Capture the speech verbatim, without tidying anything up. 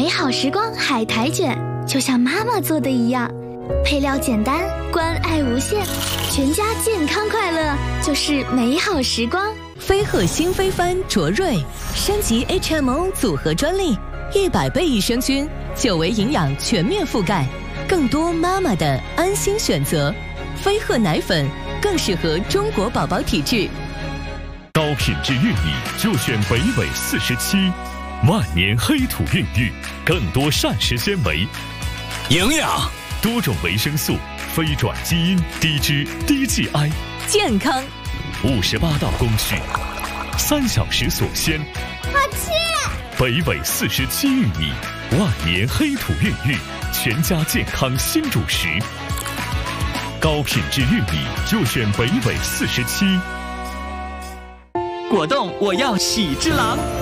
美好时光海苔卷就像妈妈做的一样，配料简单，关爱无限，全家健康快乐就是美好时光。 飞鹤新飞帆卓瑞升级 H M O 组合专利，一百倍益生菌，久维营养全面覆盖，更多妈妈的安心选择。飞鹤奶粉更适合中国宝宝体质。 高品质玉米就选北纬四十七，万年黑土孕育，更多膳食纤维、 营养、 多种维生素、非转基因、低脂、低 G I， 健康。 五十八道工序，三小时锁鲜。 好吃！ 北纬四十七玉米，万年黑土孕育，全家健康新主食。高品质玉米就选北纬四十七。 果冻，我要喜之郎。